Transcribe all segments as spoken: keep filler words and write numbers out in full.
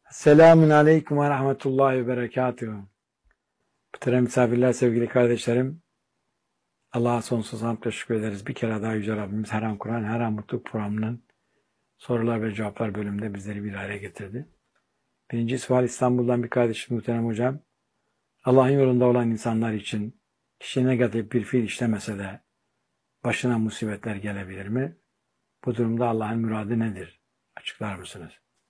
Selamun Aleyküm ve Rahmetullahi ve Berekatuhu. Muhterem misafirler, sevgili kardeşlerim, Allah'a sonsuz hamd ve şükür ederiz. Bir kere daha Yüce Rabbimiz her an Kur'an, her an Mutluluk programının sorular ve cevaplar bölümünde bizleri bir araya getirdi. Birinci sual İstanbul'dan bir kardeşim muhterem hocam. Allah'ın yolunda olan insanlar için kişi negatif bir fiil işlemese de başına musibetler gelebilir mi? Bu durumda Allah'ın muradı nedir? Açıklar mısınız?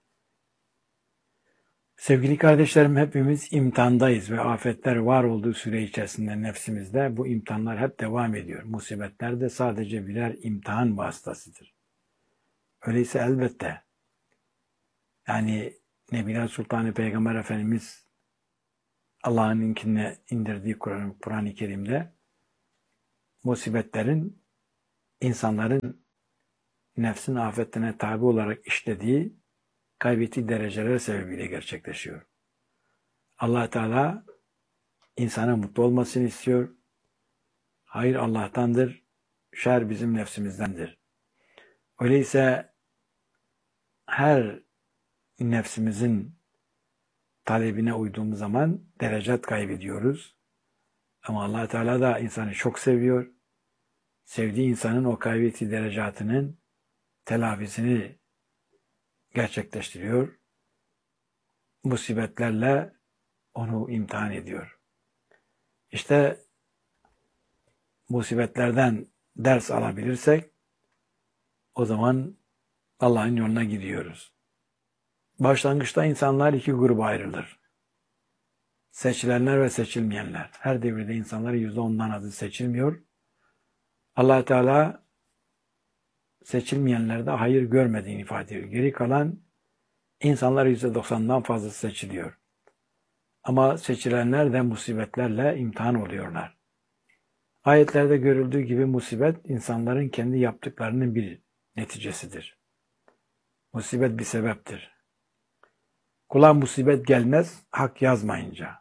Sevgili kardeşlerim, hepimiz imtihandayız ve afetler var olduğu süre içerisinde nefsimizde bu imtihanlar hep devam ediyor. Musibetler de sadece birer imtihan vasıtasıdır. Öyleyse elbette yani Nebiler Sultanı Peygamber Efendimiz Allah'ın inkine indirdiği Kur'an-ı Kur'an-ı Kerim'de musibetlerin insanların nefsin afetine tabi olarak işlediği kaybettiği dereceler sebebiyle gerçekleşiyor. Allah Teala insana mutlu olmasını istiyor. Hayır Allah'tandır, şer bizim nefsimizdendir. Öyleyse her nefsimizin talebine uyduğumuz zaman derecat kaybediyoruz. Ama Allah Teala da insanı çok seviyor. Sevdiği insanın o kaybettiği derecatının telafisini gerçekleştiriyor. Musibetlerle onu imtihan ediyor. İşte musibetlerden ders alabilirsek o zaman Allah'ın yoluna gidiyoruz. Başlangıçta insanlar iki gruba ayrılır. Seçilenler ve seçilmeyenler. Her devirde insanların yüzde ondan azı seçilmiyor. Allah Teala seçilmeyenlerde hayır görmediğini ifade ediyor. Geri kalan insanlar yüzde doksandan fazlası seçiliyor. Ama seçilenler de musibetlerle imtihan oluyorlar. Ayetlerde görüldüğü gibi musibet insanların kendi yaptıklarının bir neticesidir. Musibet bir sebeptir. Kula musibet gelmez hak yazmayınca.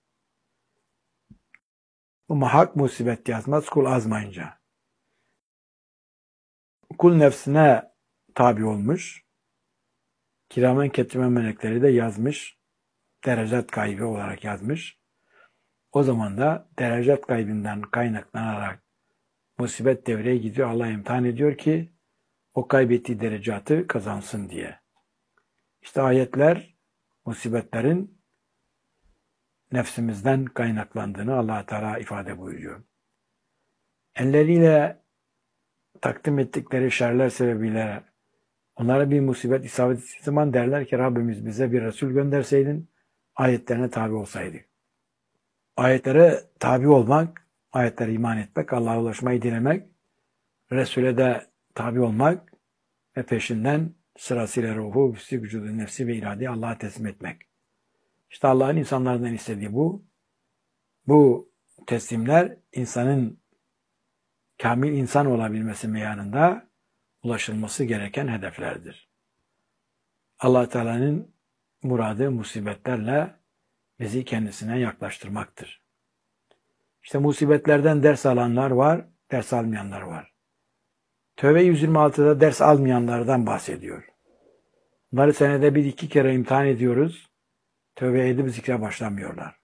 Ama hak musibet yazmaz kul azmayınca. Kul nefsine tabi olmuş, kiramen ketiben melekleri de yazmış, derecat kaybı olarak yazmış. O zaman da derecat kaybından kaynaklanarak musibet devreye gidiyor. Allah imtihan ediyor ki o kaybettiği derecatı kazansın diye. İşte ayetler musibetlerin nefsimizden kaynaklandığını Allah Teala ifade buyuruyor. Elleriyle takdim ettikleri şerler sebebiyle onlara bir musibet isabet ettiği zaman derler ki Rabbimiz bize bir Resul gönderseydin, ayetlerine tabi olsaydık. Ayetlere tabi olmak, ayetlere iman etmek, Allah'a ulaşmayı dilemek, Resul'e de tabi olmak ve peşinden sırasıyla ruhu, vücudu, nefsi ve iradeyi Allah'a teslim etmek. İşte Allah'ın insanlardan istediği bu. Bu teslimler insanın kamil insan olabilmesi meyanında ulaşılması gereken hedeflerdir. Allah Teala'nın muradı musibetlerle bizi kendisine yaklaştırmaktır. İşte musibetlerden ders alanlar var, ders almayanlar var. Tövbe yüz yirmi altıda ders almayanlardan bahsediyor. Bunları senede bir iki kere imtihan ediyoruz. Tövbe edip zikre başlamıyorlar.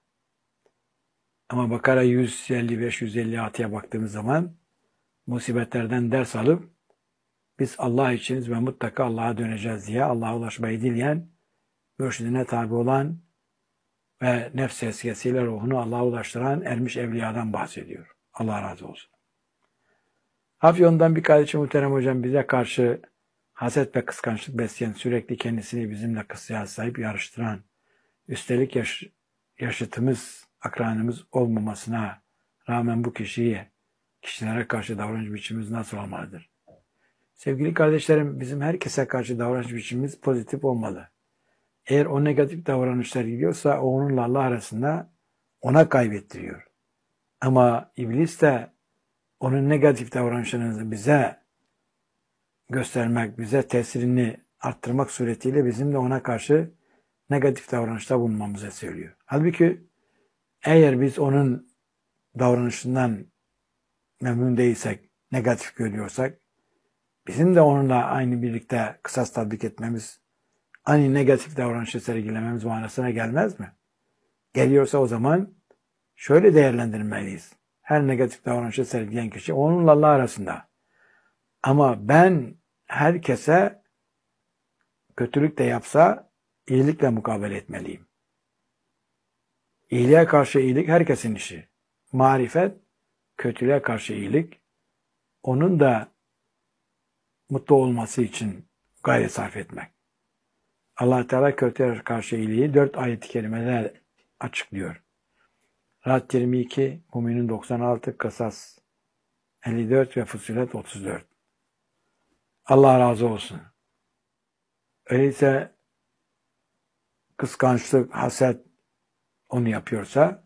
Ama Bakara yüz elli beş yüz elli altıya baktığımız zaman musibetlerden ders alıp biz Allah içiniz ve mutlaka Allah'a döneceğiz diye Allah'a ulaşmayı dileyen, mürşidine tabi olan ve nefs eskisiyle ruhunu Allah'a ulaştıran ermiş evliyadan bahsediyor. Allah razı olsun. Afyon'dan bir kardeşim muhterem hocam bize karşı haset ve kıskançlık besleyen, sürekli kendisini bizimle kıyaslayıp yarıştıran, üstelik yaş, yaşıtımız, akranımız olmamasına rağmen bu kişiyi, kişilere karşı davranış biçimimiz nasıl olmalıdır? Sevgili kardeşlerim, bizim herkese karşı davranış biçimimiz pozitif olmalı. Eğer o negatif davranışlar gidiyorsa o onunla Allah arasında ona kaybettiriyor. Ama iblis de onun negatif davranışlarını bize göstermek, bize tesirini arttırmak suretiyle bizim de ona karşı negatif davranışta bulunmamızı söylüyor. Halbuki eğer biz onun davranışından memnun değilsek, negatif görüyorsak, bizim de onunla aynı birlikte kısas tatbik etmemiz, Hani negatif davranışı sergilememiz manasına gelmez mi? Geliyorsa o zaman şöyle değerlendirmeliyiz. Her negatif davranışı sergileyen kişi onunla Allah arasında. Ama ben herkese kötülük de yapsa iyilikle mukabele etmeliyim. İyiliğe karşı iyilik herkesin işi. Marifet, kötülüğe karşı iyilik. Onun da mutlu olması için gayret sarf etmek. Allah Teala kötülüğe karşı iyiliği dört ayet-i kerimede açıklıyor. Ra'd yirmi iki, Müminun doksan altı, Kasas elli dört ve Fussilet otuz dört. Allah razı olsun. Öyleyse kıskançlık, haset onu yapıyorsa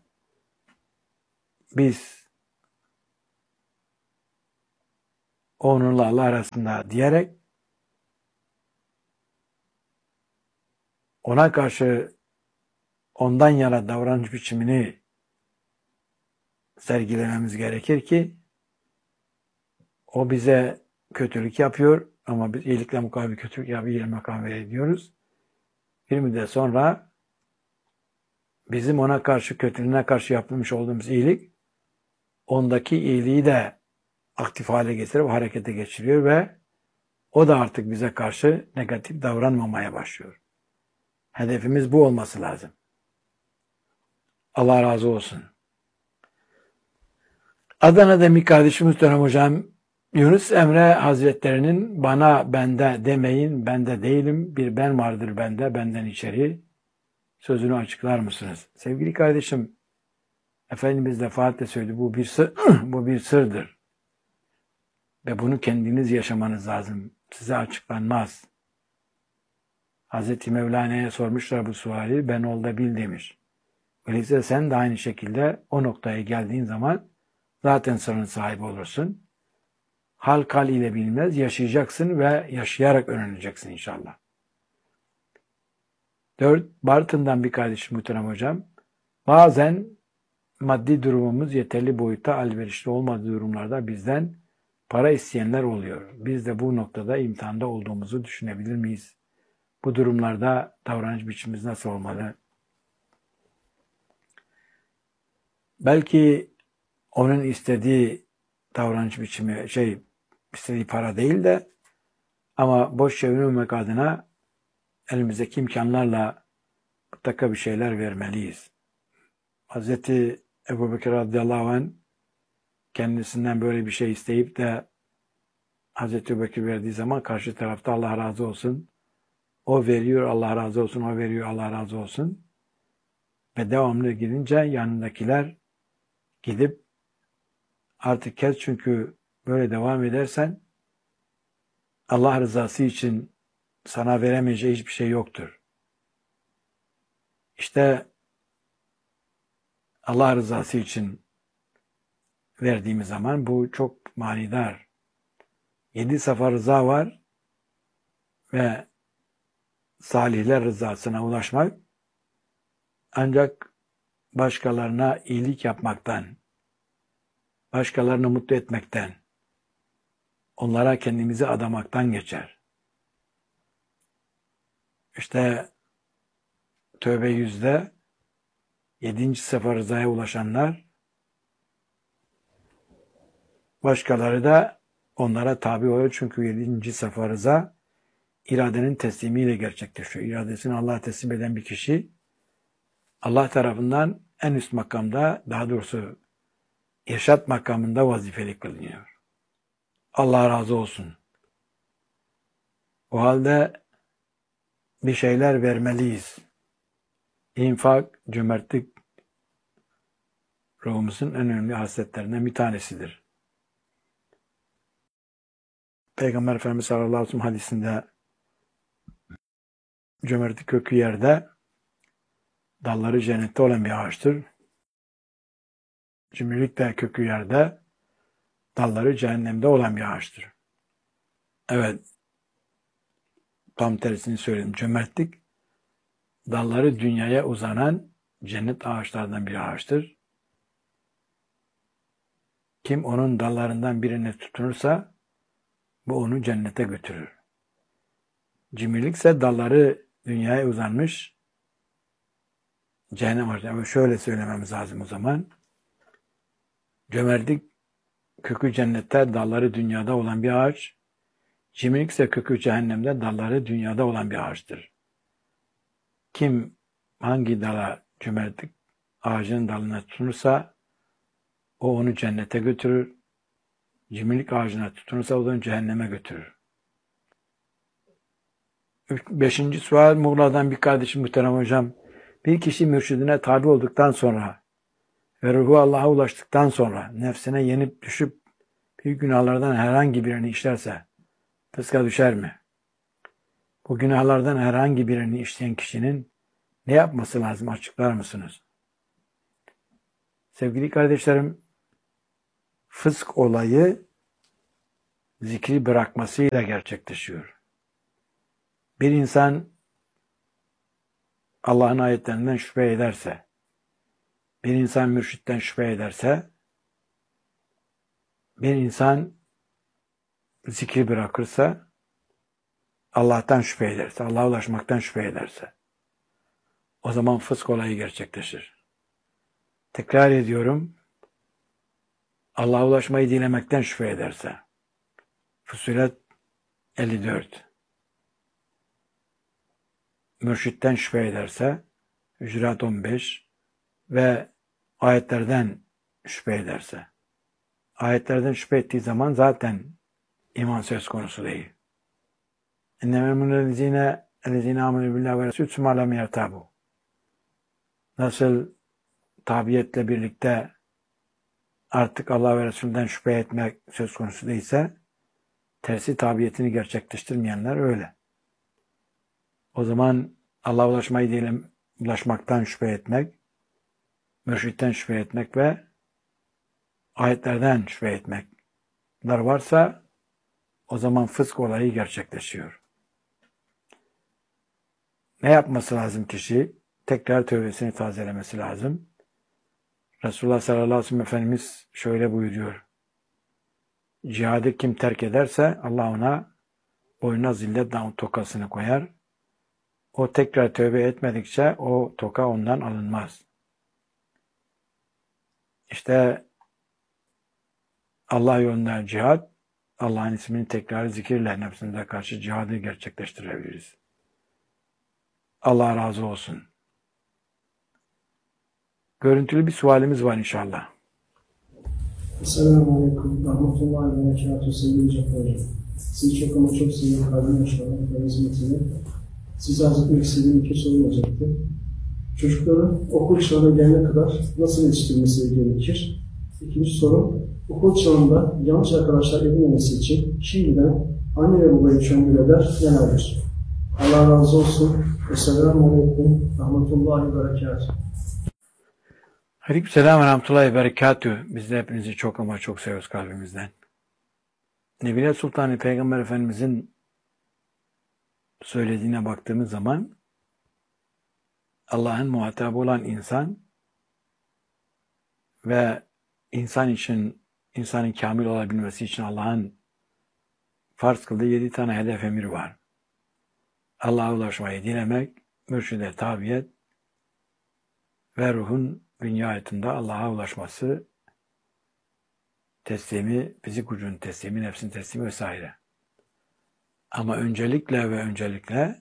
biz onunla Allah arasında diyerek ona karşı ondan yana davranış biçimini sergilememiz gerekir ki o bize kötülük yapıyor ama biz iyilikle mukabil kötülük yapıyor, mukabele ediyoruz. Bir müddet sonra bizim ona karşı kötülüğüne karşı yapmış olduğumuz iyilik ondaki iyiliği de aktif hale getirip harekete geçiriyor ve o da artık bize karşı negatif davranmamaya başlıyor. Hedefimiz bu olması lazım. Allah razı olsun. Adana'da bir kardeşim Muhterem Hocam, Yunus Emre Hazretlerinin bana bende demeyin, bende değilim, bir ben vardır bende, benden içeri sözünü açıklar mısınız? Sevgili kardeşim, Efendimiz defaatle söyledi, bu bir sır, bu bir sırdır. Ve bunu kendiniz yaşamanız lazım. Size açıklanmaz. Hazreti Mevlana'ya sormuşlar bu suali, ben ol da bil demiş. Öyleyse sen de aynı şekilde o noktaya geldiğin zaman zaten sırrın sahibi olursun. Hal kal ile bilmez, yaşayacaksın ve yaşayarak öğreneceksin inşallah. Dört, Bartın'dan bir kardeşim Muhterem Hocam, bazen maddi durumumuz yeterli boyutta elverişli olmadığı durumlarda bizden para isteyenler oluyor. Biz de bu noktada imtihanda olduğumuzu düşünebilir miyiz? Bu durumlarda davranış biçimimiz nasıl olmalı? Belki onun istediği davranış biçimi, şey, istediği para değil de ama boş çevirmemek adına elimizdeki imkanlarla mutlaka bir şeyler vermeliyiz. Hazreti Ebubekir radıyallahu anh kendisinden böyle bir şey isteyip de Hazreti Ebubekir verdiği zaman karşı tarafta Allah razı olsun, o veriyor Allah razı olsun, o veriyor Allah razı olsun ve devamlı gidince yanındakiler gidip artık kes çünkü böyle devam edersen Allah rızası için sana veremeyeceği hiçbir şey yoktur. İşte Allah rızası için verdiğimiz zaman bu çok manidar. Yedi safa rıza var ve salihler rızasına ulaşmak ancak başkalarına iyilik yapmaktan, başkalarını mutlu etmekten, onlara kendimizi adamaktan geçer. İşte Tövbe yüzde yedinci sefer rızaya ulaşanlar, başkaları da onlara tabi oluyor. Çünkü yedinci sefer rıza iradenin teslimiyle gerçekleşiyor. İradesini Allah'a teslim eden bir kişi Allah tarafından en üst makamda, daha doğrusu irşat makamında vazifeli kılınıyor. Allah razı olsun. O halde bir şeyler vermeliyiz. İnfak, cömertlik ruhumuzun en önemli hasletlerinden bir tanesidir. Peygamber Efendimiz sallallahu aleyhi ve sellem hadisinde cömertlik kökü yerde, dalları cennette olan bir ağaçtır. Cimrilik de kökü yerde, dalları cehennemde olan bir ağaçtır. Evet, tam tersini söyledim. Cömertlik, dalları dünyaya uzanan cennet ağaçlardan bir ağaçtır. Kim onun dallarından birine tutunursa, bu onu cennete götürür. Cimrilik ise dalları dünyaya uzanmış cehennem ağacı. Ama şöyle söylememiz lazım o zaman. Cömertlik kökü cennette, dalları dünyada olan bir ağaç. Cimrilik ise kökü cehennemde, dalları dünyada olan bir ağaçtır. Kim hangi dala cömertlik ağacının dalına tutunursa o onu cennete götürür. Cimrilik ağacına tutunursa o da onu cehenneme götürür. Beşinci sual Muğla'dan bir kardeşim muhterem hocam. Bir kişi mürşidine tabi olduktan sonra ve ruhu Allah'a ulaştıktan sonra nefsine yenip düşüp büyük günahlardan herhangi birini işlerse fıska düşer mi? Bu günahlardan herhangi birini işleyen kişinin ne yapması lazım, açıklar mısınız? Sevgili kardeşlerim, fısk olayı zikri bırakmasıyla gerçekleşiyor. Bir insan Allah'ın ayetlerinden şüphe ederse, bir insan mürşitten şüphe ederse, bir insan zikri bırakırsa, Allah'tan şüphe ederse, Allah'a ulaşmaktan şüphe ederse, o zaman fısk olayı gerçekleşir. Tekrar ediyorum, Allah'a ulaşmayı dilemekten şüphe ederse, Fussilet elli dört, mürşitten şüphe ederse, Hücurat on beş ve ayetlerden şüphe ederse, ayetlerden şüphe ettiği zaman zaten iman söz konusu değil. اِنَّمَا الَّذ۪ينَ اَلَّذ۪ينَ آمَنُوا بِاللّٰهِ وَرَسُولُهُ ثُمَّ لَمْ يَرْتَابُوا. Nasıl tabiyetle birlikte artık Allah ve Resulü'nden şüphe etmek söz konusu değilse, tersi tabiyetini gerçekleştirmeyenler öyle. O zaman Allah'a ulaşmayı diyelim, ulaşmaktan şüphe etmek, mürşitten şüphe etmek ve ayetlerden şüphe etmekler varsa o zaman fısk olayı gerçekleşiyor. Ne yapması lazım kişi? Tekrar tövbesini tazelemesi lazım. Resulullah sallallahu aleyhi ve sellem Efendimiz şöyle buyuruyor. Cihadı kim terk ederse Allah ona boynuna zillet tokasını koyar. O tekrar tövbe etmedikçe o toka ondan alınmaz. İşte Allah yolunda cihad, Allah'ın ismini tekrar zikirle nefsimize karşı cihadı gerçekleştirebiliriz. Allah razı olsun. Görüntülü bir sualimiz var inşallah. Esselamu Aleyküm. Rahmetullahi ve Berekatuhu sevgili Cafer Hocam. Sizi çok ama çok seviyorum. Kalbim yaşamak ve hizmetini. Size arz etmek istediğim iki sorum olacaktı. Çocukların okul çağına gelene kadar nasıl yetiştirilmesi gerekir? İkinci soru, okul çağında yanlış arkadaşlar edinmemesi için şimdiden anne ve babayı çöngül eder, nelerdir? Allah razı olsun. Esselamu Aleyküm. Rahmetullahi ve Berekatuhu. Aleykümselam ve rahmetullahi ve berekatühü. Biz de hepinizi çok ama çok seviyoruz kalbimizden. Nebiler Sultanı Peygamber Efendimizin söylediğine baktığımız zaman Allah'ın muhatabı olan insan ve insan için, insanın kamil olabilmesi için Allah'ın farz kıldığı yedi tane hedef emiri var. Allah'a ulaşmayı dilemek, mürşide tabiyet ve ruhun dünya hayatında Allah'a ulaşması, teslimi, fizik ucunun teslimi, nefsin teslimi vesaire. Ama öncelikle ve öncelikle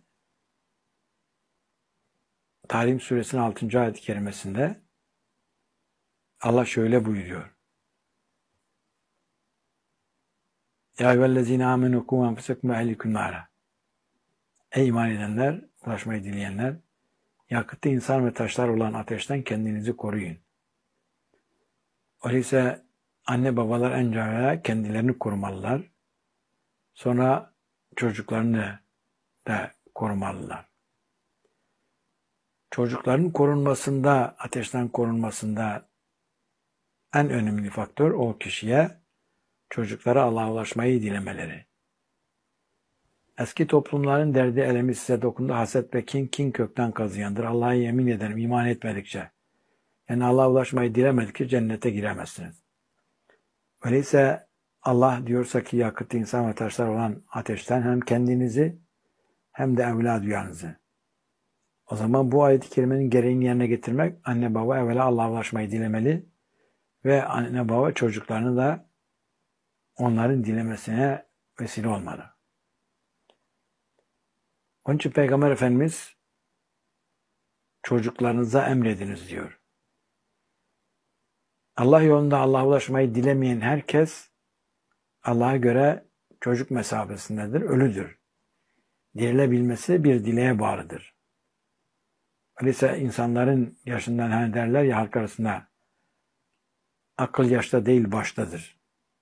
Tahrim Suresinin altıncı ayet-i kerimesinde Allah şöyle buyuruyor. Ya eyyühellezine amenu ku enfusekum ve ehlikum nara. Ey iman edenler, ulaşmayı dileyenler, yakıtlı insan ve taşlar olan ateşten kendinizi koruyun. Öyleyse anne babalar önce kendilerini korumalılar. Sonra çocuklarını da korumalılar. Çocukların korunmasında, ateşten korunmasında en önemli faktör o kişiye çocuklara Allah'a ulaşmayı dilemeleri. Eski toplumların derdi elemi size dokundu, haset ve kin, kin kökten kazıyandır. Allah'a yemin ederim iman etmedikçe, yani Allah'a ulaşmayı dilemedikçe cennete giremezsiniz. Öyleyse Allah diyorsa ki yakıtlı insan ve taşlar olan ateşten hem kendinizi hem de evlad duyarınızı, O zaman bu ayet-i kerimenin gereğini yerine getirmek, anne baba evvela Allah'a ulaşmayı dilemeli ve anne baba çocuklarını da onların dilemesine vesile olmalı. Onun için Peygamber Efendimiz çocuklarınıza emrediniz diyor. Allah yolunda Allah'a ulaşmayı dilemeyen herkes Allah'a göre çocuk mesafesindedir, ölüdür. Dirilebilmesi bir dileğe bağlıdır. Öyleyse insanların yaşından hani derler ya halk arasında, akıl yaşta değil baştadır.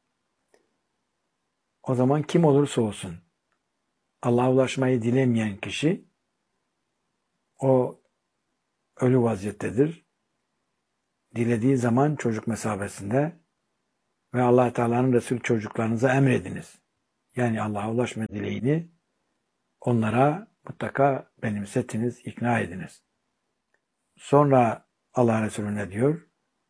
O zaman kim olursa olsun Allah'a ulaşmayı dilemeyen kişi o ölü vaziyettedir. Dilediği zaman çocuk mesafesinde ve Allah Teala'nın Resul çocuklarınıza emrediniz. Yani Allah'a ulaşma dileğini onlara mutlaka benimsetiniz, ikna ediniz. Sonra Allah Resulü ne diyor?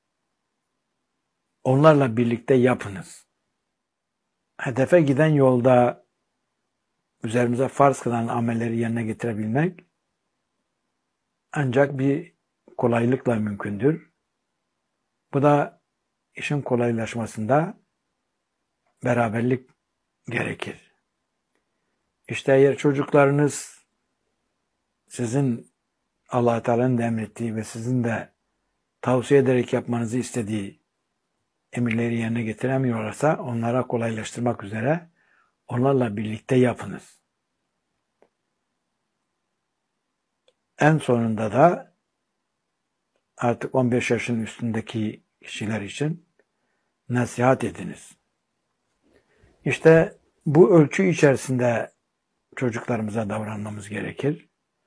Onlarla birlikte yapınız. Hedefe giden yolda üzerimize farz kılan amelleri yerine getirebilmek ancak bir kolaylıkla mümkündür. Bu da işin kolaylaşmasında beraberlik gerekir. İşte eğer çocuklarınız sizin Allah Teala'nın da emrettiği ve sizin de tavsiye ederek yapmanızı istediği emirleri yerine getiremiyorlarsa onlara kolaylaştırmak üzere onlarla birlikte yapınız. En sonunda da artık on beş yaşın üstündeki kişiler için nasihat ediniz. İşte bu ölçü içerisinde çocuklarımıza davranmamız gerekir.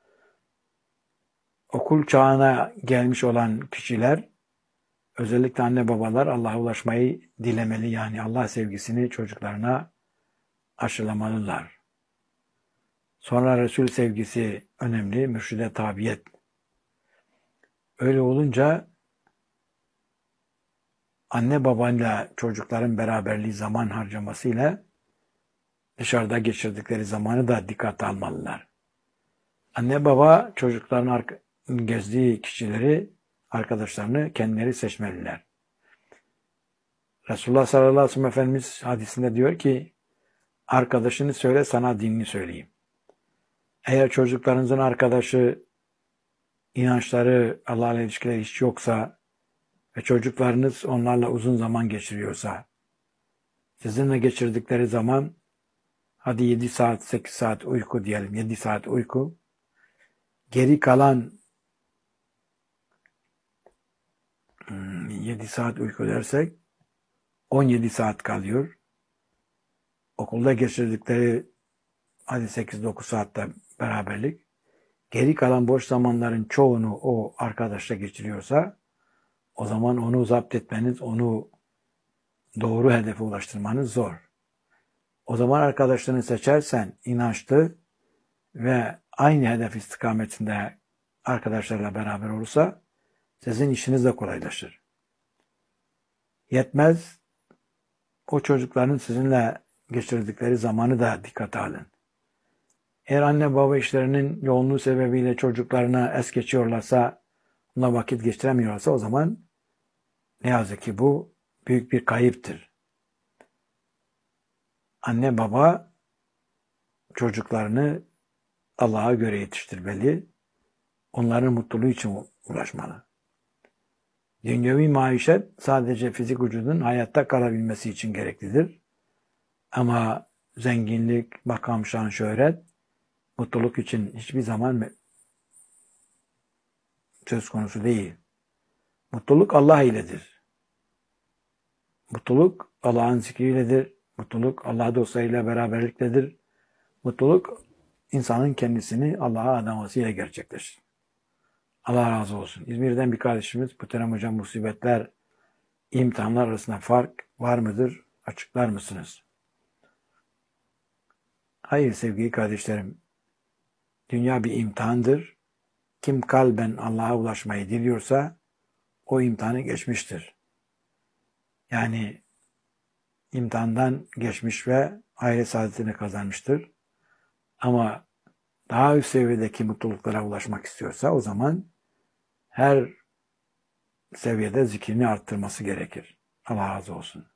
Okul çağına gelmiş olan kişiler, özellikle anne babalar Allah'a ulaşmayı dilemeli, yani Allah sevgisini çocuklarına aşılamalılar. Sonra Resul sevgisi önemli, mürşide tabiyet. Öyle olunca anne babayla çocukların beraberliği, zaman harcamasıyla dışarıda geçirdikleri zamanı da dikkate almalılar. Anne baba çocukların gezdiği kişileri, arkadaşlarını kendileri seçmeliler. Resulullah sallallahu aleyhi ve sellem Efendimiz hadisinde diyor ki, arkadaşını söyle, sana dinini söyleyeyim. Eğer çocuklarınızın arkadaşı, inançları, Allah'la ilişkileri hiç yoksa ve çocuklarınız onlarla uzun zaman geçiriyorsa, sizinle geçirdikleri zaman, hadi yedi saat, sekiz saat uyku diyelim, yedi saat uyku, geri kalan yedi saat uyku dersek on yedi saat kalıyor. Okulda geçirdikleri hadi sekiz dokuz saatte beraberlik. Geri kalan boş zamanların çoğunu o arkadaşla geçiriyorsa o zaman onu zapt etmeniz, onu doğru hedefe ulaştırmanız zor. O zaman arkadaşlarını seçersen inançlı ve aynı hedef istikametinde arkadaşlarla beraber olursa sizin işiniz de kolaylaşır. Yetmez, o çocukların sizinle geçirdikleri zamanı da dikkate alın. Eğer anne baba işlerinin yoğunluğu sebebiyle çocuklarına es geçiyorlarsa, ona vakit geçiremiyorlarsa o zaman ne yazık ki bu büyük bir kayıptır. Anne baba çocuklarını Allah'a göre yetiştirmeli, onların mutluluğu için uğraşmalı. Dünyevi maişet sadece fizik vücudun hayatta kalabilmesi için gereklidir. Ama zenginlik, makam, şan, şöhret, mutluluk için hiçbir zaman söz konusu değil. Mutluluk Allah iledir. Mutluluk Allah'ın zikriyledir. Mutluluk Allah dostlarıyla beraberliktedir. Mutluluk insanın kendisini Allah'a adamasıyla gerçekleşir. Allah razı olsun. İzmir'den bir kardeşimiz, Muhterem Hocam, musibetler, imtihanlar arasında fark var mıdır? Açıklar mısınız? Hayır sevgili kardeşlerim. Dünya bir imtihandır. Kim kalben Allah'a ulaşmayı diliyorsa o imtihanı geçmiştir. Yani imtihandan geçmiş ve ahiret saadetini kazanmıştır. Ama daha üst seviyedeki mutluluklara ulaşmak istiyorsa o zaman her seviyede zikrini arttırması gerekir. Allah razı olsun.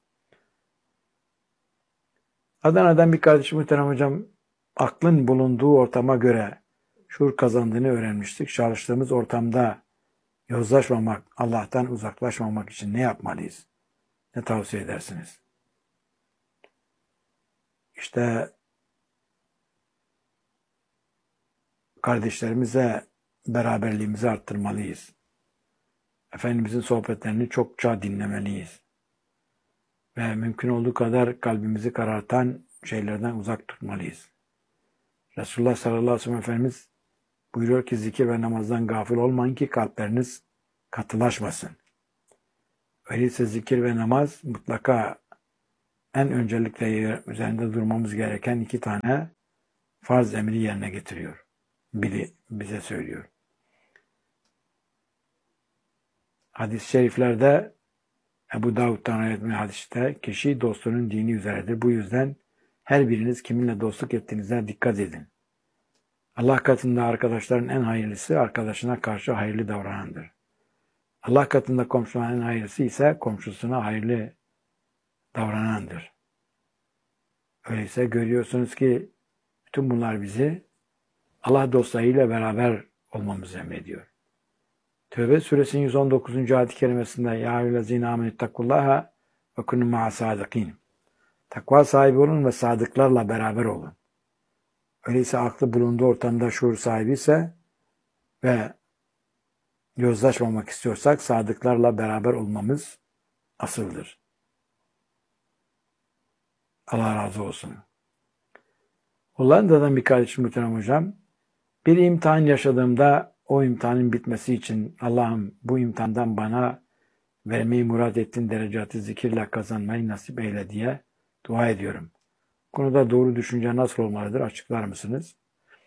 Adana'dan bir kardeşim muhterem hocam, aklın bulunduğu ortama göre şuur kazandığını öğrenmiştik. Çalıştığımız ortamda yozlaşmamak, Allah'tan uzaklaşmamak için ne yapmalıyız? Ne tavsiye edersiniz? İşte kardeşlerimize beraberliğimizi arttırmalıyız. Efendimizin sohbetlerini çokça dinlemeliyiz. Ve mümkün olduğu kadar kalbimizi karartan şeylerden uzak tutmalıyız. Resulullah sallallahu aleyhi ve sellem Efendimiz buyuruyor ki zikir ve namazdan gafil olmayın ki kalpleriniz katılaşmasın. Öyleyse zikir ve namaz mutlaka en öncelikle üzerinde durmamız gereken iki tane farz emri yerine getiriyor. Biri bize söylüyor. Hadis-i şeriflerde Ebu Davud'dan rivayet edilen hadiste kişi dostunun dini üzeredir. Bu yüzden her biriniz kiminle dostluk ettiğinize dikkat edin. Allah katında arkadaşların en hayırlısı arkadaşına karşı hayırlı davranandır. Allah katında komşuların en hayırlısı ise komşusuna hayırlı davranandır. Öyleyse görüyorsunuz ki bütün bunlar bizi Allah dostlarıyla beraber olmamızı emrediyor. Tevbe suresinin yüz on dokuzuncu ayet-i kerimesinde Ya eyyühellezîne âmenüttakullâhe ve kunû ma'as-sâdikîn. Takva sahibi olun ve sadıklarla beraber olun. Öyleyse aklı bulunduğu ortamda şuur sahibi ise ve yozlaşmamak istiyorsak sadıklarla beraber olmamız asıldır. Allah razı olsun. Hollanda'dan bir kardeşim muhterem hocam, bir imtihan yaşadığımda o imtihanın bitmesi için Allah'ım bu imtihandan bana vermeyi murat ettiğin derecatı zikirle kazanmayı nasip eyle diye dua ediyorum. Bu konuda doğru düşünce nasıl olmalıdır? Açıklar mısınız?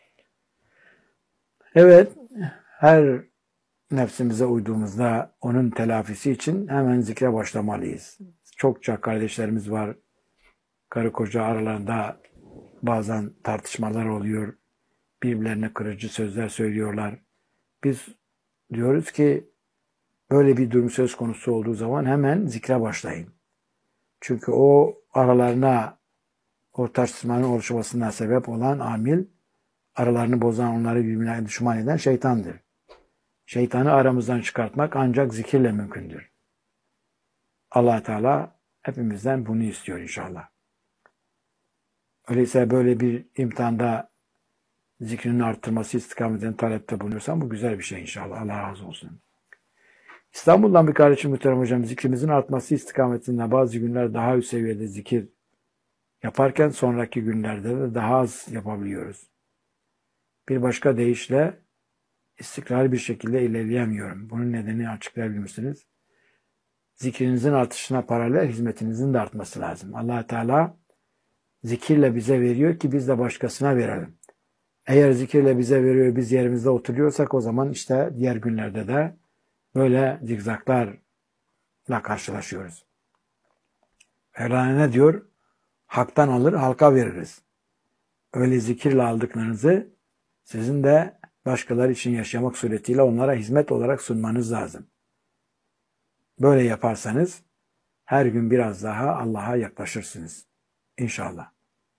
Evet, her nefsimize uyduğumuzda onun telafisi için hemen zikre başlamalıyız. Çokça kardeşlerimiz var. Karı koca aralarında bazen tartışmalar oluyor. Birbirlerine kırıcı sözler söylüyorlar. Biz diyoruz ki böyle bir durum söz konusu olduğu zaman hemen zikre başlayın. Çünkü o aralarına o tartışmanın oluşmasına sebep olan amil, aralarını bozan, onları birbirine düşman eden şeytandır. Şeytanı aramızdan çıkartmak ancak zikirle mümkündür. Allah Teala hepimizden bunu istiyor inşallah. Öyleyse böyle bir imtihanda zikrinin arttırması istikametini talepte bulunuyorsan bu güzel bir şey inşallah. Allah razı olsun. İstanbul'dan bir kardeşim muhterem hocam, zikrimizin artması istikametinde bazı günler daha üst seviyede zikir yaparken sonraki günlerde de daha az yapabiliyoruz. Bir başka deyişle istikrarlı bir şekilde ilerleyemiyorum. Bunun nedenini açıklayabilir misiniz? Zikrinizin artışına paralel hizmetinizin de artması lazım. Allah Teala zikirle bize veriyor ki biz de başkasına verelim. Eğer zikirle bize veriyor, biz yerimizde oturuyorsak o zaman işte diğer günlerde de böyle zikzaklarla karşılaşıyoruz. Mevlana ne diyor? Haktan alır, halka veririz. Öyle zikirle aldıklarınızı sizin de başkaları için yaşamak suretiyle onlara hizmet olarak sunmanız lazım. Böyle yaparsanız her gün biraz daha Allah'a yaklaşırsınız. İnşallah.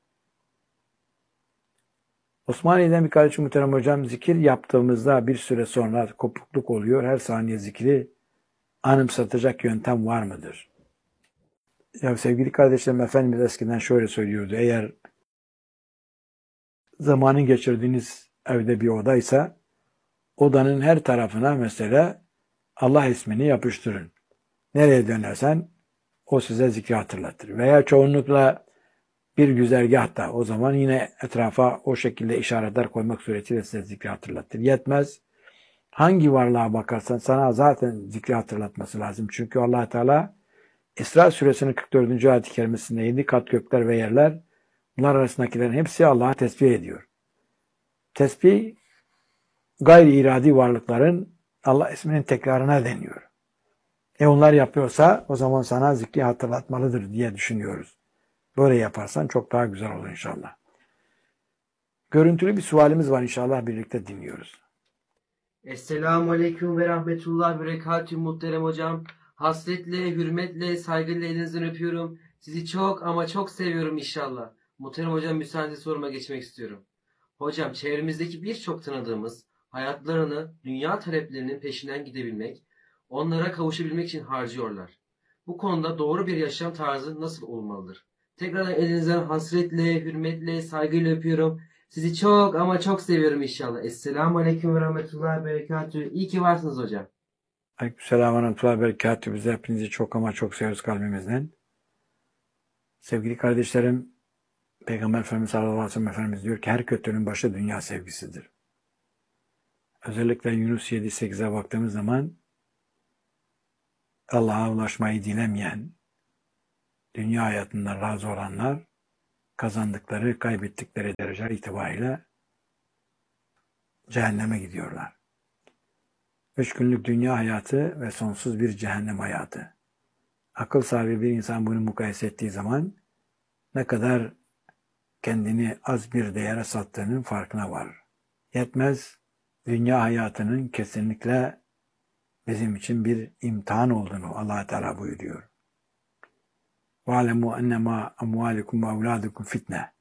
Osmaniye'den bir kardeşim muhterem hocam, zikir yaptığımızda bir süre sonra kopukluk oluyor. Her saniye zikri anımsatacak yöntem var mıdır? Ya sevgili kardeşlerim, Efendimiz eskiden şöyle söylüyordu. Eğer zamanın geçirdiğiniz evde bir odaysa odanın her tarafına mesela Allah ismini yapıştırın. Nereye dönersen o size zikri hatırlatır. Veya çoğunlukla bir güzergahta o zaman yine etrafa o şekilde işaretler koymak suretiyle size zikri hatırlatır. Yetmez. Hangi varlığa bakarsan sana zaten zikri hatırlatması lazım. Çünkü Allah Teala İsra suresinin kırk dördüncü ayet-i kerimesinde yedi kat gökler ve yerler, bunlar arasındakilerin hepsi Allah'a tesbih ediyor. Tesbih gayri iradi varlıkların Allah isminin tekrarına deniyor. E onlar yapıyorsa o zaman sana zikri hatırlatmalıdır diye düşünüyoruz. Böyle yaparsan çok daha güzel olur inşallah. Görüntülü bir sualimiz var, inşallah birlikte dinliyoruz. Esselamu Aleyküm ve Rahmetullah ve Berekatühü muhterem hocam. Hasretle, hürmetle, saygıyla elinizden öpüyorum. Sizi çok ama çok seviyorum inşallah. Muhterem hocam, müsaade soruma geçmek istiyorum. Hocam, çevremizdeki birçok tanıdığımız hayatlarını dünya taleplerinin peşinden gidebilmek, onlara kavuşabilmek için harcıyorlar. Bu konuda doğru bir yaşam tarzı nasıl olmalıdır? Tekrardan elinizden hasretle, hürmetle, saygıyla öpüyorum. Sizi çok ama çok seviyorum inşallah. Esselamu Aleyküm ve Rahmetullahi ve Berekatühü. İyi ki varsınız hocam. Aleykümselam ve rahmetullahi ve berekatühü. Biz hepinizi çok ama çok seviyoruz kalbimizden. Sevgili kardeşlerim, Peygamber Efendimiz sallallahu aleyhi ve sellem Efendimiz diyor ki her kötünün başı dünya sevgisidir. Özellikle Yunus yedi sekize baktığımız zaman Allah'a ulaşmayı dilemeyen, dünya hayatından razı olanlar kazandıkları, kaybettikleri derece itibariyle cehenneme gidiyorlar. Üç günlük dünya hayatı ve sonsuz bir cehennem hayatı. Akıl sahibi bir insan bunu mukayese ettiği zaman ne kadar kendini az bir değere sattığının farkına varır. Yetmez, dünya hayatının kesinlikle bizim için bir imtihan olduğunu Allah Teala buyuruyor. وَعَلَمُوا اَنَّمَا اَمْوَالِكُمْ وَاَوْلَادُكُمْ fitne.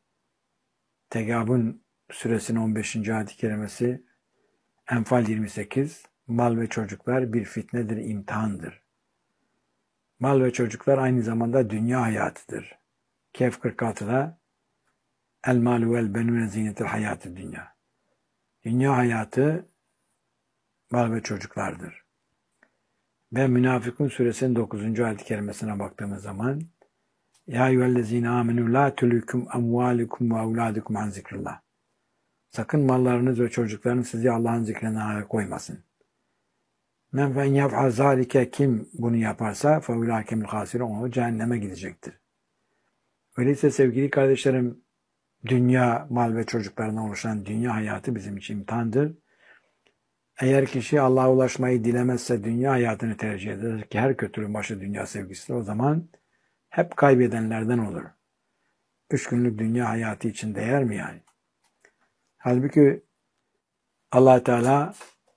Tegabun suresinin on beşinci ayet-i kerimesi, Enfal yirmi sekiz, mal ve çocuklar bir fitnedir, imtihandır. Mal ve çocuklar aynı zamanda dünya hayatıdır. Kehf kırk altıda El malu vel benune zinetil hayatı dünya. Dünya hayatı mal ve çocuklardır. Ve Münafıkun suresinin dokuzuncu ayet-i kerimesine baktığımız zaman Ya eyyühellezine amenü la tülüküm amvalikum ve evladikum an zikrillah. Sakın mallarınız ve çocuklarınız sizi Allah'ın zikrine koymasın. Men fen yef'al zalike, kim bunu yaparsa fe ulâkemül hâsirûn, o cehenneme gidecektir. Öyleyse sevgili kardeşlerim, dünya, mal ve çocuklarına oluşan dünya hayatı bizim için imtihandır. Eğer kişi Allah'a ulaşmayı dilemezse dünya hayatını tercih eder ki her kötülüğün başı dünya sevgisidir, o zaman hep kaybedenlerden olur. Üç günlük dünya hayatı için değer mi yani? Halbuki Allah Teala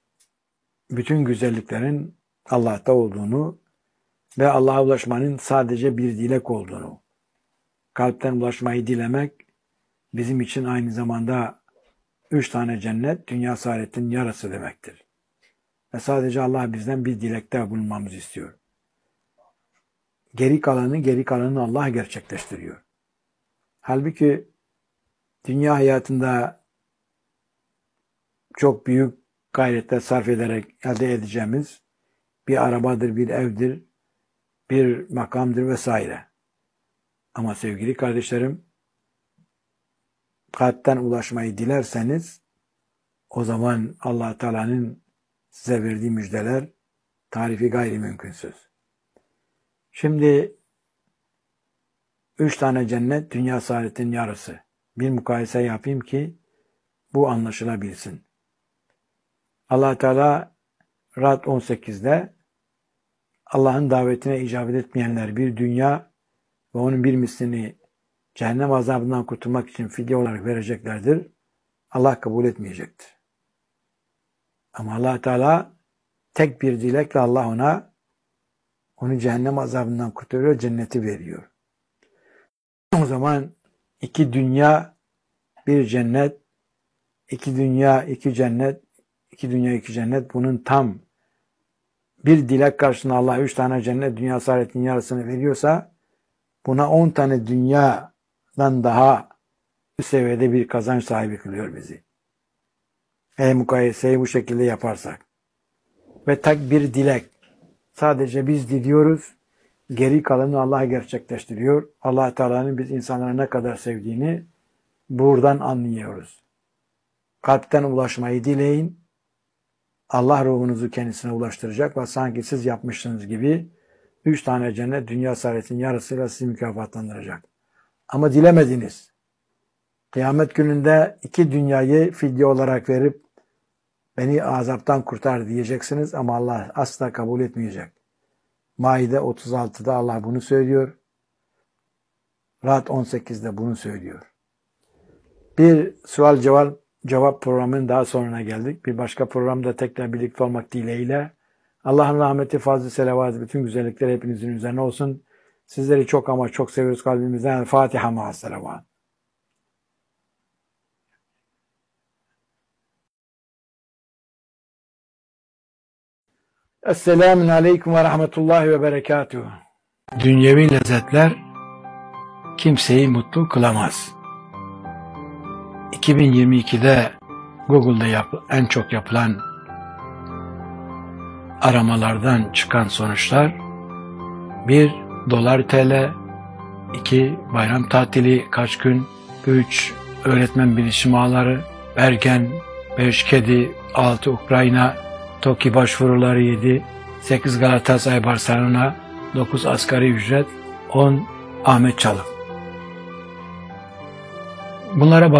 bütün güzelliklerin Allah'ta olduğunu ve Allah'a ulaşmanın sadece bir dilek olduğunu, kalpten ulaşmayı dilemek bizim için aynı zamanda üç tane cennet, dünya saadetinin yarısı demektir. Ve sadece Allah bizden bir dilekte bulunmamızı istiyor. Geri kalanı, geri kalanını Allah gerçekleştiriyor. Halbuki dünya hayatında çok büyük gayretler sarf ederek elde edeceğimiz bir arabadır, bir evdir, bir makamdır vesaire. Ama sevgili kardeşlerim, kalpten ulaşmayı dilerseniz o zaman Allah Teala'nın size verdiği müjdeler tarifi gayrimümkünsüz. Şimdi üç tane cennet dünya saadetinin yarısı. Bir mukayese yapayım ki bu anlaşılabilsin. Allah Teala Ra'd on sekizde Allah'ın davetine icabet etmeyenler bir dünya ve onun bir mislini cehennem azabından kurtulmak için fidye olarak vereceklerdir. Allah kabul etmeyecektir. Ama Allah Teala tek bir dilekle Allah ona onu cehennem azabından kurtarıyor, cenneti veriyor. O zaman iki dünya, bir cennet, iki dünya, iki cennet, iki dünya, iki cennet, bunun tam bir dilek karşılığında Allah üç tane cennet, dünya saadetinin yarısını veriyorsa buna on tane dünyadan daha üst seviyede bir kazanç sahibi kılıyor bizi. Eğer mukayeseyi bu şekilde yaparsak. Ve tek bir dilek. Sadece biz diliyoruz. Geri kalanı Allah gerçekleştiriyor. Allah Teala'nın biz insanlara ne kadar sevdiğini buradan anlıyoruz. Kalpten ulaşmayı dileyin. Allah ruhunuzu kendisine ulaştıracak ve sanki siz yapmışsınız gibi üç tane cennet dünya saadetinin yarısıyla sizi mükafatlandıracak. Ama dilemediniz. Kıyamet gününde iki dünyayı fidye olarak verip beni azaptan kurtar diyeceksiniz ama Allah asla kabul etmeyecek. Maide otuz altıda Allah bunu söylüyor. Ra'd on sekizde bunu söylüyor. Bir sual cevap, cevap programının daha sonuna geldik. Bir başka programda tekrar birlikte olmak dileğiyle. Allah'ın rahmeti, fazl-ı selavatı, bütün güzellikler hepinizin üzerine olsun. Sizleri çok ama çok seviyoruz kalbimizden. El Fatiha ma'as selavat. Esselamun aleyküm ve rahmetullahi ve berekatuhu. Dünyevi lezzetler kimseyi mutlu kılamaz. iki bin yirmi ikide Google'da yap, en çok yapılan aramalardan çıkan sonuçlar: bir dolar T L, iki bayram tatili kaç gün, üç öğretmen bilişim ağları, Bergen, beş kedi, altı Ukrayna, TOKİ başvuruları yedi, sekiz Galatasaray Barcelona, dokuz asgari ücret, on Ahmet Çalık. Bunlara bak.